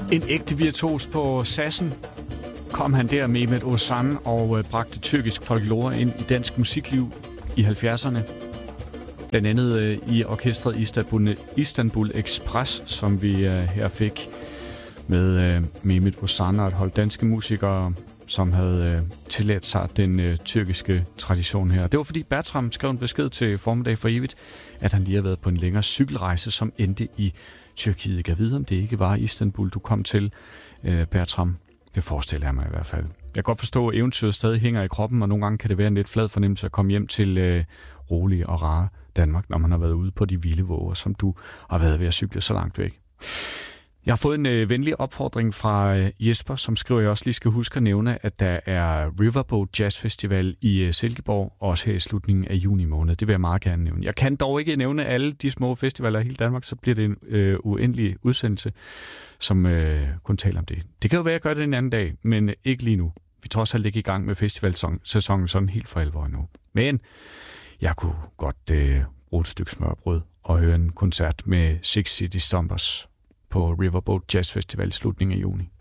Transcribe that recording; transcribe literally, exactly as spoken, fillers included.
En ægte virtuos på sassen kom han der, Mehmet Ozan, og øh, bragte tyrkisk folklore ind i dansk musikliv i halvfjerdserne. Blandt andet øh, i orkestret Istanbul, Istanbul Express, som vi øh, her fik med øh, Mehmet Ozan og et hold danske musikere, som havde øh, tilladt sig den øh, tyrkiske tradition her. Det var fordi Bertram skrev en besked til Formiddag for Evigt, at han lige har været på en længere cykelrejse, som endte i Tyrkiet. Jeg kan vide, om det ikke var Istanbul, du kom til, øh, Bertram. Det forestiller jeg mig i hvert fald. Jeg kan godt forstå, at eventyret stadig hænger i kroppen, og nogle gange kan det være en lidt flad fornemmelse at komme hjem til øh, rolige og rare Danmark, når man har været ude på de vilde våger, som du har været ved at cykle så langt væk. Jeg har fået en øh, venlig opfordring fra øh, Jesper, som skriver, at jeg også lige skal huske at nævne, at der er Riverboat Jazz Festival i øh, Silkeborg, også her i slutningen af juni måned. Det vil jeg meget gerne nævne. Jeg kan dog ikke nævne alle de små festivaler i hele Danmark, så bliver det en øh, uendelig udsendelse, som øh, kun taler om det. Det kan jo være, at jeg gør det en anden dag, men ikke lige nu. Vi er trods alt ikke i gang med festivalsæsonen sådan helt for alvor endnu. Men jeg kunne godt øh, bruge et stykke smørbrød og høre en koncert med Six City Stompers på Riverboat Jazz Festival i slutningen af juni.